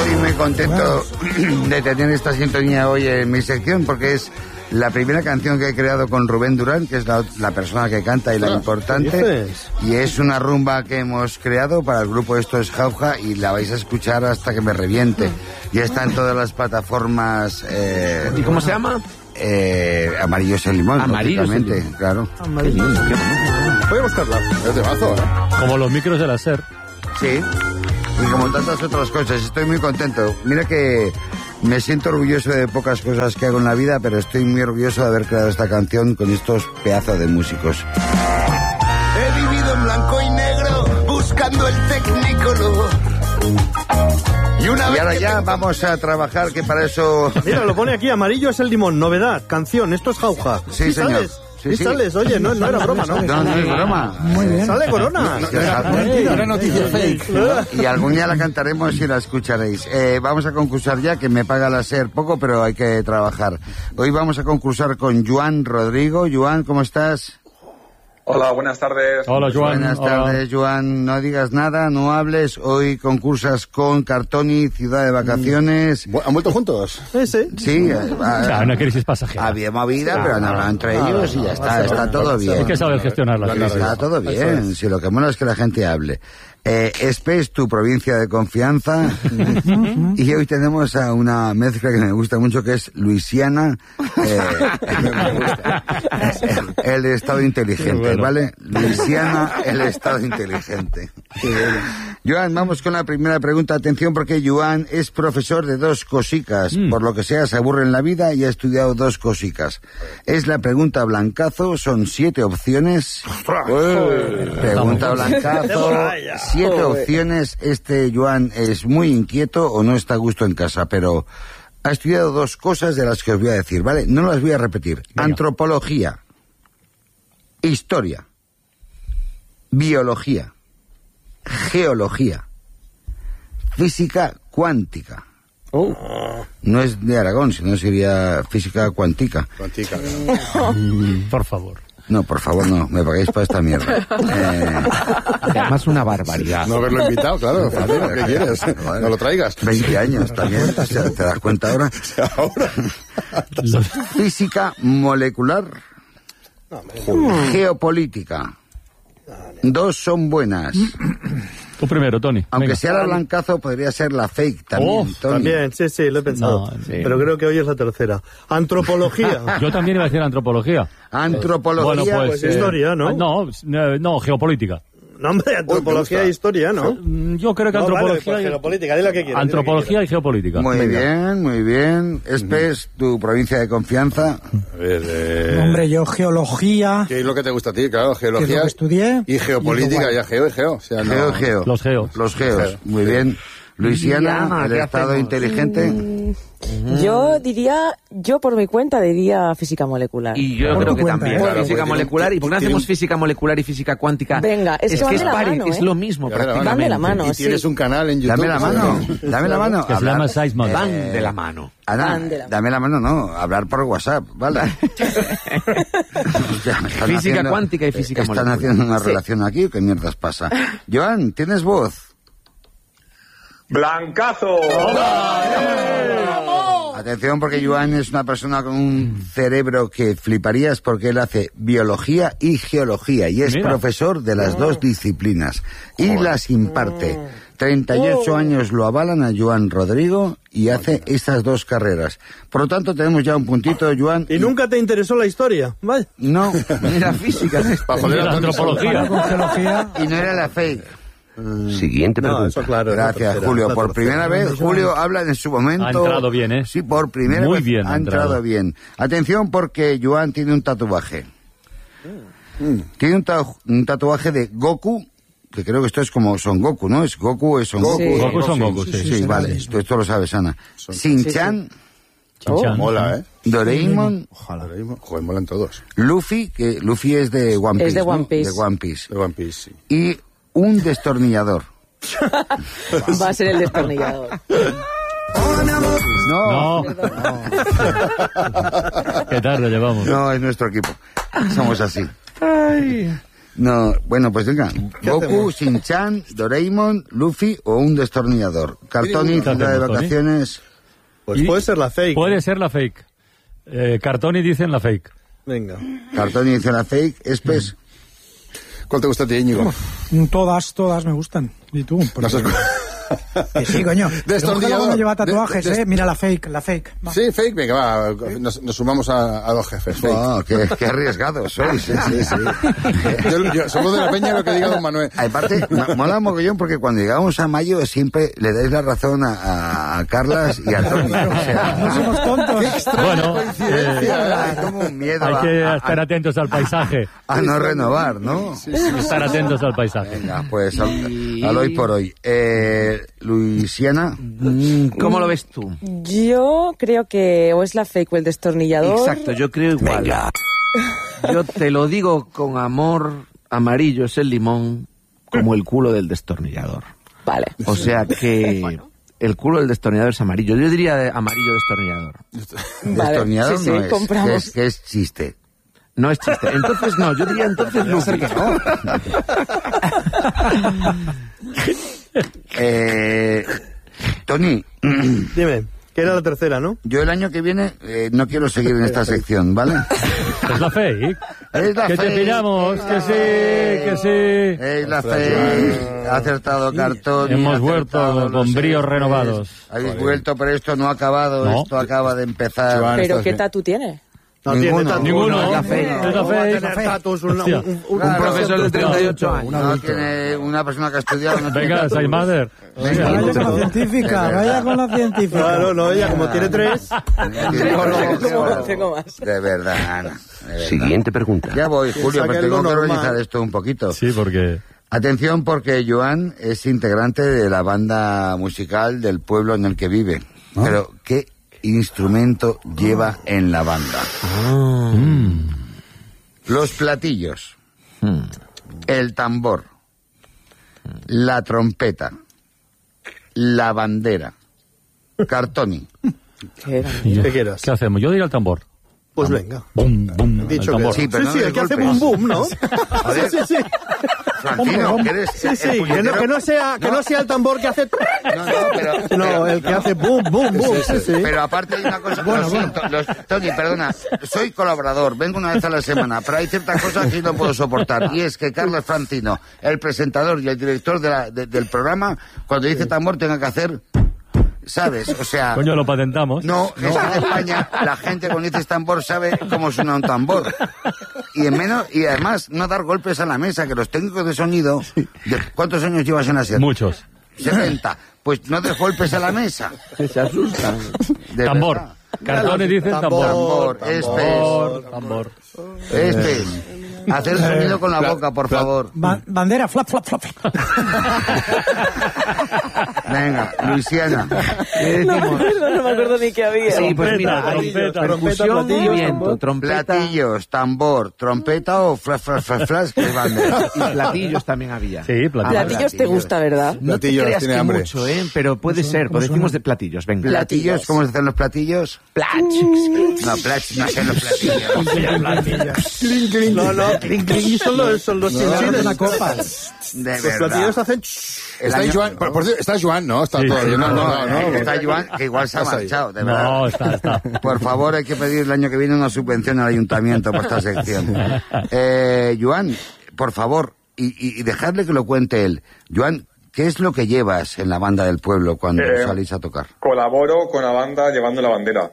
estoy muy contento de tener esta sintonía hoy en mi sección porque es la primera canción que he creado con Rubén Durán, que es la persona que canta y la importante. Y es una rumba que hemos creado para el grupo Esto es Jauja y la vais a escuchar hasta que me reviente. Ya está en todas las plataformas. ¿Y cómo se llama? Amarillo es el limón. Amarillo es el limón. Claro. Amarillo. Voy a buscarla. Es de mazo, Como los micros de la SER. Sí. Y como tantas otras cosas. Estoy muy contento. Mira que me siento orgulloso de pocas cosas que hago en la vida, pero estoy muy orgulloso de haber creado esta canción con estos pedazos de músicos. He vivido en blanco y negro buscando el Technicolor. Y ahora ya vamos a trabajar, que para eso... Mira, lo pone aquí, Amarillo es el limón, novedad, canción, Esto es Jauja. Sí, señor. ¿Sales? Sí. Sales, oye, no era broma, ¿no? No es broma. Muy bien. Sale Corona. No era noticia fake. Y algún día la cantaremos y la escucharéis. Vamos a concursar ya, que me paga la SER poco, pero hay que trabajar. Hoy vamos a concursar con Joan Rodrigo. Joan, ¿cómo estás? Hola, buenas tardes. Hola, Joan. Buenas tardes, Joan. No digas nada, no hables. Hoy concursas con Cartoni, Ciudad de Vacaciones. ¿Han vuelto juntos? Sí. Una crisis pasajera. Había movida, pero han hablado entre ellos y ya está. Está todo bien. Hay que saber gestionar la crisis. Está todo bien. Si lo que mola es que la gente hable. Espe es tu provincia de confianza. Y hoy tenemos a una mezcla que me gusta mucho, que es Luisiana, el estado inteligente, ¿vale? Luisiana, el estado inteligente. Joan, vamos con la primera pregunta. Atención, porque Joan es profesor de dos cosicas. Por lo que sea, se aburre en la vida y ha estudiado dos cosicas. Es la pregunta blancazo, son 7 opciones. Pregunta blancazo, 7 opciones. Joan es muy inquieto o no está a gusto en casa, pero ha estudiado dos cosas de las que os voy a decir, ¿vale? No las voy a repetir. Venga. Antropología, historia, biología, geología, física cuántica. No es de Aragón, sino sería física cuántica. Cuántica. Por favor. No, por favor, no, me pagáis para esta mierda. Además, una barbaridad. No haberlo invitado, claro. ¿Qué quieres? No lo traigas. 20 años también, ¿te das cuenta ahora? Física molecular, geopolítica. 2 son buenas. Tú primero, Tony. Aunque venga. sea la blancazo, podría ser la fake también, Tony. También, sí, lo he pensado. No, sí. Pero creo que hoy es la tercera. Antropología. Yo también iba a decir antropología. Antropología, bueno, pues historia, ¿no? No, geopolítica. No, hombre, antropología e historia, ¿no? Yo creo que antropología vale, geopolítica, di lo que quieras. Antropología y geopolítica. Muy bien, muy bien. Espes, tu provincia de confianza. A ver, Hombre, yo geología. ¿qué es lo que te gusta a ti? Claro, geología. Que es lo que estudié. Y geopolítica, ya geo. O sea, no... Geo. Los geos. Los geos, muy bien. Luisiana, el estado inteligente. Yo por mi cuenta diría física molecular. Y yo creo que también. Claro, Física molecular. ¿Y por qué no hacemos física molecular y física cuántica? Venga, es que van de la mano, es lo mismo prácticamente. Van de la mano, Y tienes un canal en YouTube. Dame la mano. Que se llama Seismos. Van de la mano. Ana, dame la mano, no, hablar por WhatsApp, ¿vale? Física cuántica y física molecular. ¿Están haciendo una relación aquí o qué mierdas pasa? Joan, ¿tienes voz? ¡Blancazo! Atención, porque Joan es una persona con un cerebro que fliparías, porque él hace biología y geología y es profesor de las dos disciplinas y las imparte. 38 años lo avalan a Joan Rodrigo y hace estas dos carreras. Por lo tanto, tenemos ya un puntito, Joan. ¿Y nunca te interesó la historia? ¿Vale? No. Era física. Era antropología. Con geología. Y no era la fake. Siguiente pregunta. Eso claro. Gracias, Julio. Por primera vez, Julio habla en su momento. Ha entrado bien, ¿eh? Sí, por primera Muy vez bien ha entrado bien. Atención, porque Joan tiene un tatuaje. Tiene un tatuaje de Goku, que creo que esto es como Son Goku, ¿no? ¿Es Goku o es Son Goku? Sí. Goku es Son Goku, sí. Sí, vale. Esto lo sabes, Ana. Shin-Chan, Mola, ¿eh? Doraemon, Ojalá. Joder, molan todos. Luffy, que Luffy es de One Piece, Es de ¿no? One Piece. De One Piece. De One Piece, sí. Y un destornillador. Va a ser el destornillador. No. Qué tarde llevamos. No, es nuestro equipo. Somos así. No, bueno, pues venga. Goku, Shin-Chan, Doraemon, Luffy o un destornillador. Cartoni, ciudad de vacaciones. Pues puede ser la fake. Puede ser la fake. Cartoni dicen la fake. Venga. Cartoni dice la fake. Espes. ¿Cuál te gusta a ti, Íñigo? Todas me gustan. ¿Y tú? Que sí, coño. Destornillador. No lleva tatuajes, mira la fake. Va. Sí, fake, venga, va. Nos sumamos a dos jefes. Fake. Oh, qué arriesgados sois. Sí. Yo somos de la peña lo que diga don Manuel. Aparte, mola mogollón porque cuando llegamos a mayo siempre le dais la razón a Carlas y a Tony. O sea, no somos tontos. Bueno, hay como un miedo hay que estar atentos al paisaje. a no renovar, ¿no? Sí. Estar atentos al paisaje. Venga, pues al hoy por hoy. Luisiana. ¿Cómo lo ves tú? Yo creo que o es la fake o el destornillador. Exacto, yo creo igual. Venga. Yo te lo digo con amor, amarillo es el limón, como el culo del destornillador. Vale. O sea que el culo del destornillador es amarillo. Yo diría amarillo destornillador. Vale. Destornillador Sí, no es, compramos. que es chiste. No es chiste. Entonces no, yo diría entonces Luffy. Tony, Dime, que era la tercera, ¿no? yo el año que viene no quiero seguir en esta sección, ¿vale? Es la fake. Es la Que te fake. pillamos, que sí. Es la fake. Ha acertado Cartón. Hemos vuelto con bríos renovados. Habéis vuelto, pero esto no ha acabado. No. Esto acaba de empezar. Joan, Pero estás ¿qué bien. tatu tiene? No Ninguno. tiene tatu. Ninguno. Es la fake. Es la Va a fake. tener tatus, un Hostia. Claro, profesor de 38 años. No tiene una persona que ha estudiado. No tiene Venga, tatu. Saimader. Venga. Vaya con la científica, vaya con la científica. Claro, no, ella como tiene 3. Tengo más. De verdad, Ana. De verdad. Siguiente pregunta. Ya voy, Julio, pero Saca tengo lo que normal. organizar esto un poquito. Sí, porque... Atención, porque Joan es integrante de la banda musical del pueblo en el que vive. Pero, ¿qué instrumento lleva en la banda? Los platillos, el tambor, la trompeta, la bandera, Cartoni. ¿Qué era? ¿Qué quieras? ¿Qué hacemos? Yo diría el tambor. Pues venga. Bum, bum, Dicho el que tambor. Sí, pero no sí, de el que hace golpes. boom boom, ¿no? Joder. Sí. Francino, que eres Sí, el que no, puñetero- que no sea el tambor que hace... No, el que hace boom boom boom. Sí. Pero aparte hay una cosa, lo siento, Tony, perdona, soy colaborador, vengo una vez a la semana, pero hay ciertas cosas que no puedo soportar, y es que Carlos Francino, el presentador y el director del programa, cuando dice tambor tenga que hacer, ¿sabes? O sea... Coño, lo patentamos. No, es que en España la gente cuando dices tambor sabe cómo suena un tambor. Y además no dar golpes a la mesa, que los técnicos de sonido, ¿cuántos años llevas en la serie? Muchos. 70. Pues no des golpes a la mesa. Se asustan. De Tambor. verdad. Cartones dicen tambor. Tambor. Este. Hacer sonido con la boca, por favor. Bandera, flap, flap, flap. Venga, Luisiana. No me acuerdo ni qué había. Sí, pues mira, Trompeta, percusión y viento, trompeta Platillos, tambor, trompeta o flash, que es bandera. y platillos también había. Sí, platillos. Platillos te gusta, ¿verdad? No te Platillos, creas tiene que hambre. mucho, pero puede ser. Pues decimos de platillos, venga. Platillos, ¿cómo se hacen los platillos? No, no sé los platillos. No, clink, clink, son los chinchines. Una copa. De Los verdad. platillos hacen... Está Joan, por cierto, está Joan, ¿no? Está Sí, todavía. sí, No. Está Joan, que igual se ha Estás ahí. marchado, de verdad. No, está. Por favor, hay que pedir el año que viene una subvención al ayuntamiento por esta sección. Joan, por favor, y dejadle que lo cuente él. Joan, ¿qué es lo que llevas en la banda del pueblo cuando salís a tocar? Colaboro con la banda llevando la bandera.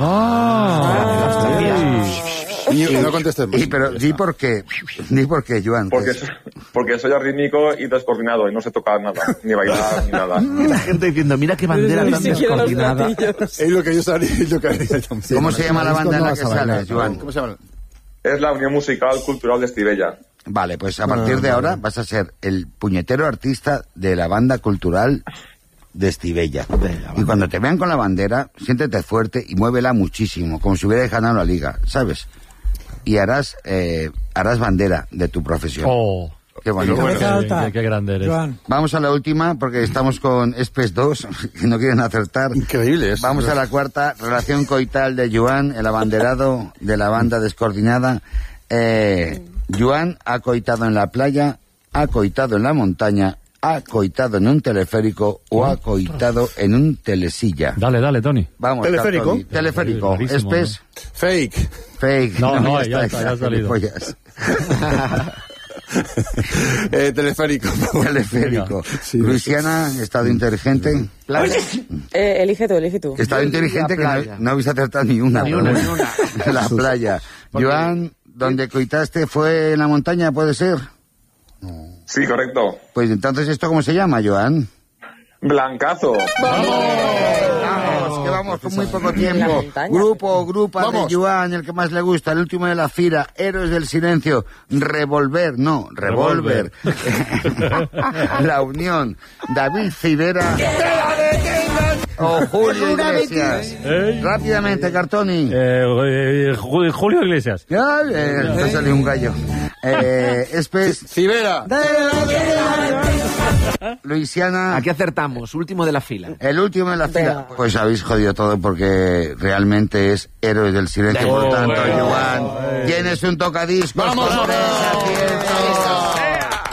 Y no contestes más. Pero di por qué, Joan. Porque soy arrítmico y descoordinado y no sé tocar nada, ni bailar, ni nada. Y la gente diciendo, mira qué bandera Ni tan siquiera los descoordinada. platillos. Es lo que yo sabría, es lo que haría también. ¿Cómo se llama la banda en la que ¿Cuándo vas a sales, Joan? ¿Cómo se llama? Es la Unión Musical Cultural de Estivella. Vale, pues a partir de ahora vas a ser el puñetero artista de la banda cultural de Estivella. Y cuando te vean con la bandera, siéntete fuerte y muévela muchísimo, como si hubieras ganado la liga, ¿sabes? Y harás bandera de tu profesión. Oh, Qué bonito. Cabeza alta. qué grande eres. Joan. Vamos a la última, porque estamos con Espes 2, que no quieren acertar. Increíble es. Vamos a la cuarta, relación coital de Joan, el abanderado de la banda descoordinada. Joan ha coitado en la playa, ha coitado en la montaña, ha coitado en un teleférico o ha coitado en un telesilla. Dale, Tony. Vamos, Teleférico. Tony. Teleférico. Rarísimo, Espes. Fake. Fake. No, ya ha salido. Gilipollas. Teleférico. Teleférico. Sí. Luisiana, estado inteligente. Playa. Elige tú. Estado inteligente que playa. no habéis acertado ni una. Ni una. La playa. Joan, donde coitaste fue en la montaña, ¿puede ser? Sí, correcto. Pues entonces, ¿esto cómo se llama, Joan? Blancazo. Vamos, que vamos con muy poco tiempo. montaña. Grupa Vamos. de Joan, el que más le gusta, el último de la fila, Héroes del Silencio, Revolver. La Unión, David Civera o Julio Iglesias. Ey. Rápidamente, Cartoni. Julio Iglesias. Te salió un gallo. Espes, Civera. Luisiana. Aquí acertamos, último de la fila. El último de la fila. Venga. Pues habéis jodido todo porque realmente es Héroes del Silencio. Por tanto, Joan, tienes un tocadiscos. ¡Vamos, con 3 Joan! aciertos.